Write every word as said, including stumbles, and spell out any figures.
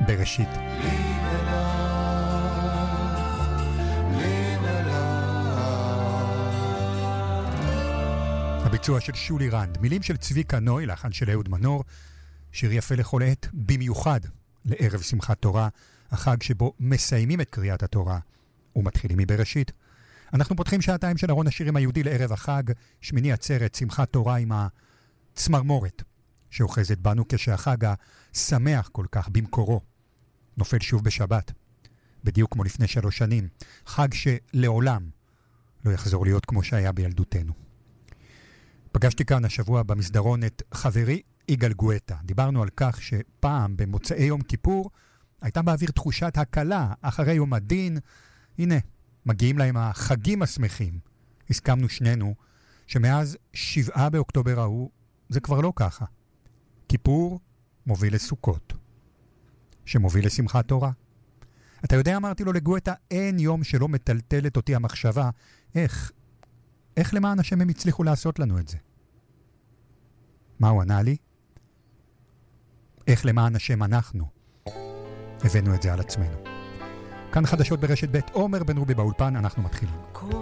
בראשית. הביצוע של שולי רנד, מילים של צביקה נוי, לחן של אהוד מנור, שיר יפה לכל עת, במיוחד לערב שמחת תורה, החג שבו מסיימים את קריאת התורה ומתחילים מבראשית. אנחנו פותחים שעתיים של ארון השירים היהודי לערב החג, שמיני עצרת, שמחת תורה עם הצמרמורת שאוחזת בנו כשהחג השמח כל כך במקורו נופל שוב בשבת, בדיוק כמו לפני שלוש שנים, חג שלעולם לא יחזור להיות כמו שהיה בילדותנו. פגשתי כאן השבוע במסדרון את חברי יגאל גואטה. דיברנו על כך שפעם במוצאי יום כיפור הייתה באוויר תחושת הקלה אחרי יום הדין. הנה, מגיעים להם החגים השמחים. הסכמנו שנינו שמאז שבעה באוקטובר ההוא זה כבר לא ככה. כיפור מוביל לסוכות, שמוביל לשמחת תורה. אתה יודע, אמרתי לו לגואטה, אין יום שלא מטלטלת אותי המחשבה, איך, איך למען השם הם הצליחו לעשות לנו את זה? מה הוא ענה לי? איך למען השם אנחנו הבאנו את זה על עצמנו. כאן חדשות ברשת ב', עומר בן רובי באולפן, אנחנו מתחילים.